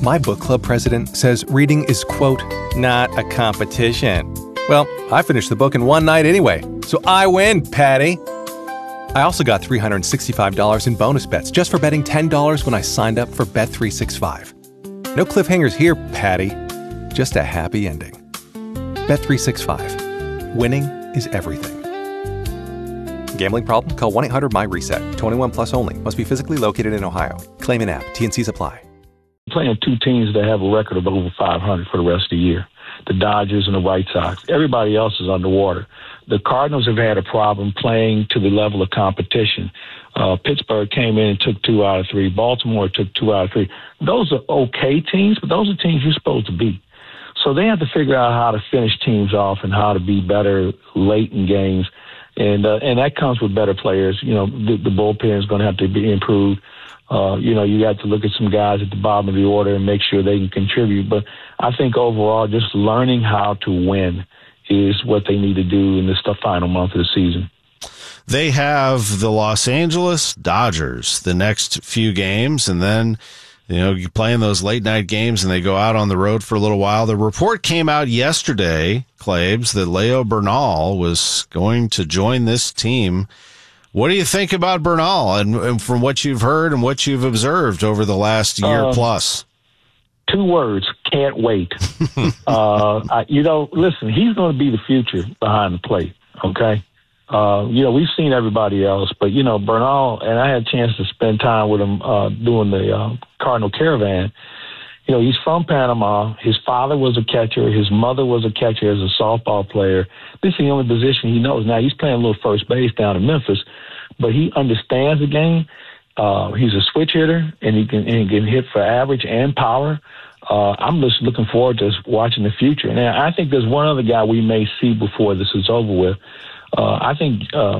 My book club president says reading is, quote, not a competition. Well, I finished the book in one night anyway, so I win, Patty. I also got $365 in bonus bets just for betting $10 when I signed up for Bet365. No cliffhangers here, Patty. Just a happy ending. Bet365. Winning is everything. Gambling problem? Call 1-800-MY-RESET. 21 plus only. Must be physically located in Ohio. Claim in app. T&Cs apply. Playing two teams that have a record of over 500 for the rest of the year. The Dodgers and the White Sox. Everybody else is underwater. The Cardinals have had a problem playing to the level of competition. Pittsburgh came in and took 2 out of 3. Baltimore took 2 out of 3. Those are okay teams, but those are teams you're supposed to beat. So they have to figure out how to finish teams off and how to be better late in games. And that comes with better players. You know, the bullpen is going to have to be improved. You got to look at some guys at the bottom of the order and make sure they can contribute. But I think overall, just learning how to win is what they need to do in this final month of the season. They have the Los Angeles Dodgers the next few games, and then, you're playing those late night games and they go out on the road for a little while. The report came out yesterday, Claibs, that Leo Bernal was going to join this team. What do you think about Bernal and from what you've heard and what you've observed over the last year plus? 2 words, can't wait. Listen, he's going to be the future behind the plate, okay? We've seen everybody else, but, Bernal, and I had a chance to spend time with him doing the Cardinal Caravan. He's from Panama. His father was a catcher. His mother was a catcher as a softball player. This is the only position he knows. Now, he's playing a little first base down in Memphis, but he understands the game. He's a switch hitter, and he can hit for average and power. I'm just looking forward to watching the future. And I think there's one other guy we may see before this is over with. I think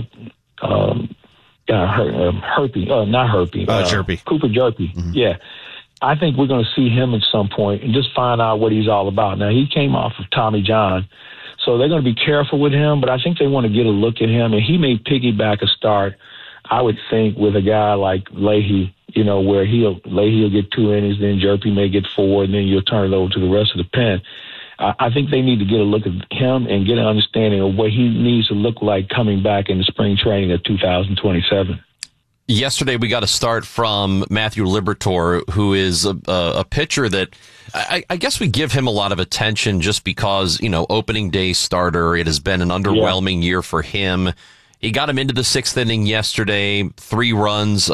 Jerpy. Cooper Jerpy. Mm-hmm. Yeah. I think we're going to see him at some point and just find out what he's all about. Now, he came off of Tommy John, so they're going to be careful with him, but I think they want to get a look at him, and he may piggyback a start, I would think, with a guy like Leahy, where Leahy will get 2 innings, then Jerpy may get 4, and then you'll turn it over to the rest of the pen. I think they need to get a look at him and get an understanding of what he needs to look like coming back in the spring training of 2027. Yesterday, we got a start from Matthew Liberatore, who is a pitcher that I guess we give him a lot of attention just because, opening day starter. It has been an underwhelming year for him. He got him into the 6th inning yesterday, 4 runs,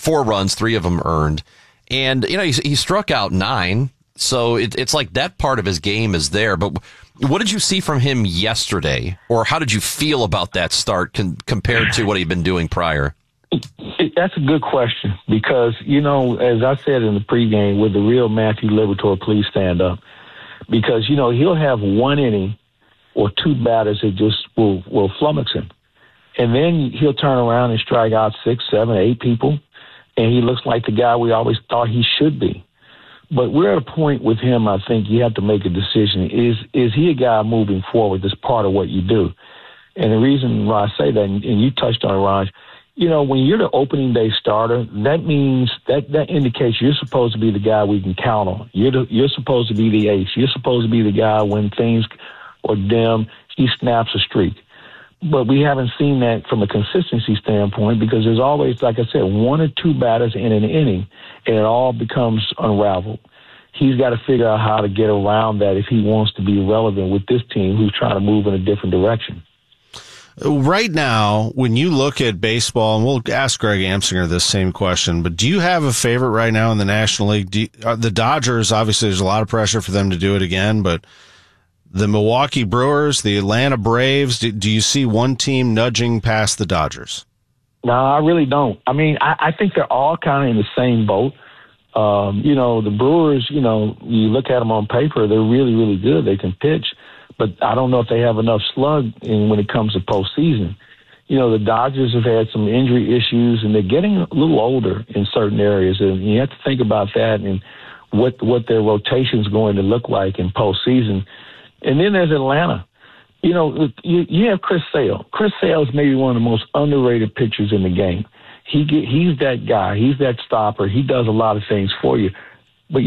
3 of them earned. And, he struck out 9. So it's like that part of his game is there. But what did you see from him yesterday? Or how did you feel about that start compared to what he'd been doing prior? That's a good question because, as I said in the pregame, with the real Matthew Liberatore, please stand up. Because, he'll have 1 inning or 2 batters that just will flummox him. And then he'll turn around and strike out 6, 7, 8 people, and he looks like the guy we always thought he should be. But we're at a point with him, I think you have to make a decision. Is he a guy moving forward that's part of what you do? And the reason why I say that, and you touched on it, Raj, when you're the opening day starter, that means that indicates you're supposed to be the guy we can count on. You're supposed to be the ace. You're supposed to be the guy when things are dim, he snaps a streak. But we haven't seen that from a consistency standpoint because there's always, like I said, 1 or 2 batters in an inning, and it all becomes unraveled. He's got to figure out how to get around that if he wants to be relevant with this team who's trying to move in a different direction. Right now, when you look at baseball, and we'll ask Greg Amsinger this same question, but do you have a favorite right now in the National League? The Dodgers, obviously, there's a lot of pressure for them to do it again, but the Milwaukee Brewers, the Atlanta Braves, do you see one team nudging past the Dodgers? No, I really don't. I mean, I think they're all kind of in the same boat. The Brewers, you look at them on paper, they're really, really good. They can pitch. But I don't know if they have enough slug when it comes to postseason. The Dodgers have had some injury issues, and they're getting a little older in certain areas. And you have to think about that and what their rotation is going to look like in postseason. And then there's Atlanta. You have Chris Sale. Chris Sale is maybe one of the most underrated pitchers in the game. He's that guy. He's that stopper. He does a lot of things for you.